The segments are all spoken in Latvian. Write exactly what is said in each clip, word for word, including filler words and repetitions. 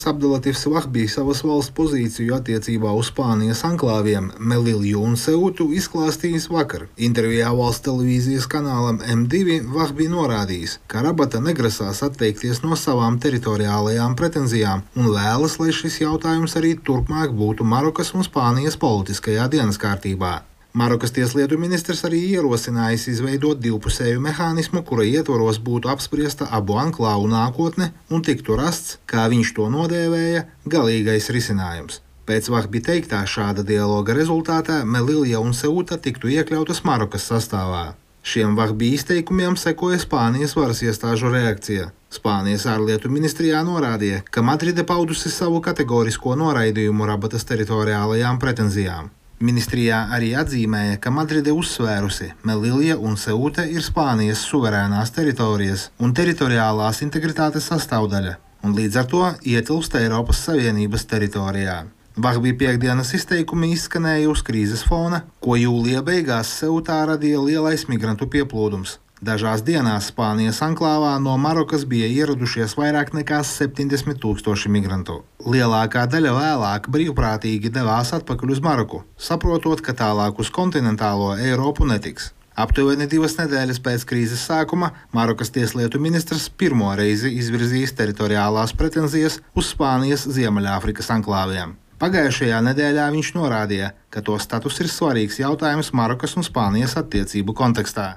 Abdulatifs Vahbi savas valsts pozīciju attiecībā uz Spānijas anklāviem Melilju un Ceutu izklāstījis vakar. Intervijā valsts televīzijas kanālam M divi Vahbi norādījis, ka Rabata negrasās atteikties no savām teritoriālajām pretenzijām un vēlas, lai šis jautājums arī turpmāk būtu Marokas un Spānijas politiskajā dienas kārtībā. Marokas tieslietu ministrs arī ierosinājis izveidot divpusēju mehānismu, kura ietvaros būtu apspriesta abu anklāvu nākotne un tiktu rasts, kā viņš to nodēvēja, galīgais risinājums. Pēc Vahbi teiktā šāda dialoga rezultātā Melilja un Ceuta tiktu iekļautas Marokas sastāvā. Šiem Vahbi izteikumiem sekoja Spānijas varas iestāžu reakcija. Spānijas ārlietu ministrijā norādīja, ka Madride paudusi savu kategorisko noraidījumu Rabatas teritoriālajām pretenzijām. Ministrijā arī atzīmēja, ka Madride uzsvērusi, Melilja un Ceuta ir Spānijas suverēnās teritorijas un teritoriālās integritātes sastāvdaļa, un līdz ar to ietilpst Eiropas Savienības teritorijā. Vahbi piekdienas izteikumi izskanēja uz krīzes fona, ko jūlija beigās Ceutā radīja lielais migrantu pieplūdums. Dažās dienās Spānijas anklāvā no Marokas bija ieradušies vairāk nekā septiņdesmit tūkstoši migrantu. Lielākā daļa vēlāk brīvprātīgi devās atpakaļ uz Maroku, saprotot, ka tālāk uz kontinentālo Eiropu netiks. Aptuveni divas nedēļas pēc krīzes sākuma Marokas tieslietu ministrs pirmo reizi izvirzījis teritoriālās pretenzijas uz Spānijas Ziemeļāfrikas anklāviem. Pagājušajā nedēļā viņš norādīja, ka to status ir svarīgs jautājums Marokas un Spānijas attiecību kontekstā.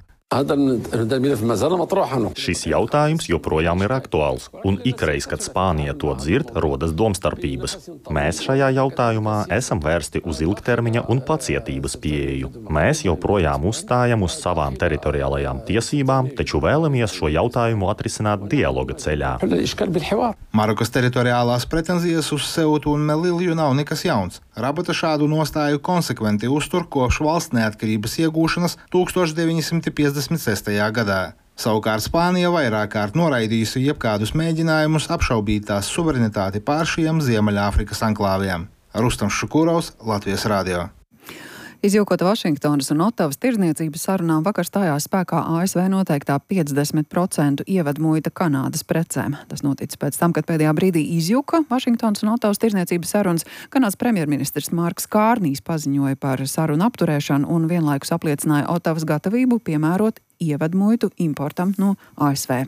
Šis jautājums joprojām ir aktuāls, un ikreiz, kad Spānija to dzird, rodas domstarpības. Mēs šajā jautājumā esam vērsti uz ilgtermiņa un pacietības pieeju. Mēs joprojām uzstājam uz savām teritoriālajām tiesībām, taču vēlamies šo jautājumu atrisināt dialoga ceļā. Marokas teritoriālās pretenzijas uz Ceutu un Melilju nav nekas jauns. Rabata šādu nostāju konsekventi uztur kopš valsts neatkarības iegūšanas tūkstoš deviņi simti piecdesmit sestajā gadā. Savukārt Spānija vairāk kārt noraidījusi jebkādus mēģinājumus apšaubīt tās suverenitāti pār šiem Ziemeļāfrikas anklāviem. Rustams Šukurovs, Latvijas radio. Izjūkot Vašingtonas un Otavas tirdzniecības sarunām, vakar stājās spēkā A S V noteiktā piecdesmit procentu ievedmuita Kanādas precēm. Tas noticis pēc tam, kad pēdējā brīdī izjuka Vašingtonas un Otavas tirdzniecības sarunas. Kanādas premjerministrs Marks Kārnijs paziņoja par sarunu apturēšanu un vienlaikus apliecināja Otavas gatavību piemērot ievedmuitu importam no A S V.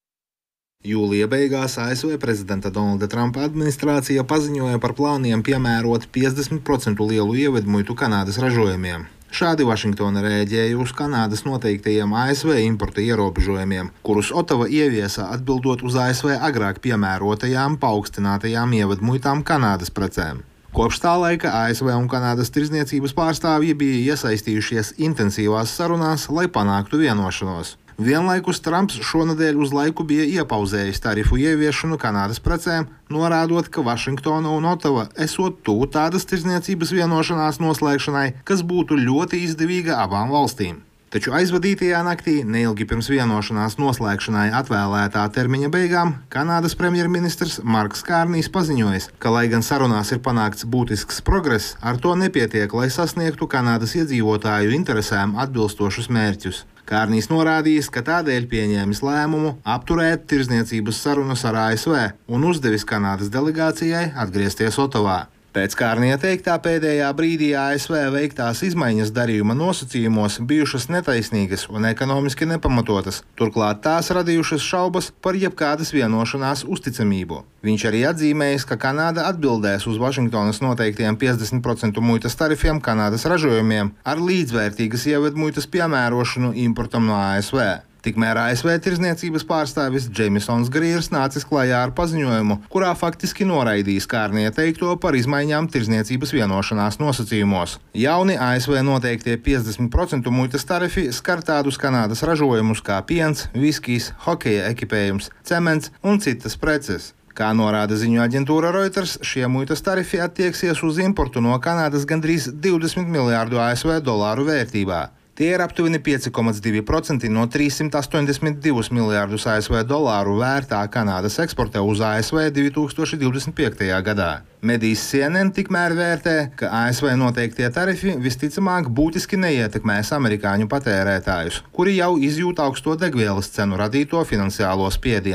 Jūlija beigās A S V prezidenta Donalda Trumpa administrācija paziņoja par plāniem piemērot piecdesmit procentu lielu ievedmuitu Kanādas ražojumiem. Šādi Vašingtona rēģēja uz Kanādas noteiktajiem A S V importa ierobežojumiem, kurus Otava ieviesa atbildot uz A S V agrāk piemērotajām paaugstinātajām ievedmuitām Kanādas precēm. Kopš tā laika A S V un Kanādas tirdzniecības pārstāvji bija iesaistījušies intensīvās sarunās, lai panāktu vienošanos. Vienlaikus Trumps šonadēļ uz laiku bija iepauzējis tarifu ieviešanu Kanādas precēm, norādot, ka Vašingtona un Otava esot tuvu tādas tirdzniecības vienošanās noslēgšanai, kas būtu ļoti izdevīga abām valstīm. Taču aizvadītajā naktī, neilgi pirms vienošanās noslēgšanai atvēlētā termiņa beigām, Kanādas premjerministrs Marks Kārnijs paziņojis, ka, lai gan sarunās ir panākts būtisks progress, ar to nepietiek, lai sasniegtu Kanādas iedzīvotāju interesēm atbilstošus mērķus. Kārnijs norādījis, ka tādēļ pieņēmis lēmumu apturēt tirdzniecības sarunas ar A S V un uzdevis Kanādas delegācijai atgriezties Otavā. Pēc Kārnija teiktā pēdējā brīdī A S V veiktās izmaiņas darījuma nosacījumos bijušas netaisnīgas un ekonomiski nepamatotas, turklāt tās radījušas šaubas par jebkādas vienošanās uzticamību. Viņš arī atzīmējis, ka Kanāda atbildēs uz Vašingtonas noteiktiem piecdesmit procentu muitas tarifiem Kanādas ražojumiem ar līdzvērtīgas ievedmuitas piemērošanu importam no A S V. Tikmēr A S V tirdzniecības pārstāvis Džemisons Grīrs nācis klajā ar paziņojumu, kurā faktiski noraidījis Kārnija teikto par izmaiņām tirdzniecības vienošanās nosacījumos. Jauni A S V noteiktie piecdesmit procentu muitas tarifi skar tādus Kanādas ražojumus kā piens, viskijs, hokeja ekipējums, cements un citas preces. Kā norāda ziņu aģentūra Reuters, šie muitas tarifi attieksies uz importu no Kanādas gandrīz divdesmit miljārdu A S V dolāru vērtībā. Tie ir aptuveni pieci komats divi procenti no trīssimt astoņdesmit divus miljārdus A S V dolāru vērtā Kanādas eksporta uz A S V divi tūkstoši divdesmit piektajā gadā. Medijs C N N tikmēr vērtē, ka A S V noteiktie tarifi visticamāk būtiski neietekmēs amerikāņu patērētājus, kuri jau izjūt augsto degvielas cenu radīto finansiālo spiedienu.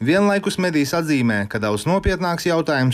Vienlaikus medijas atzīmē, ka daudz nopietnāks jautājums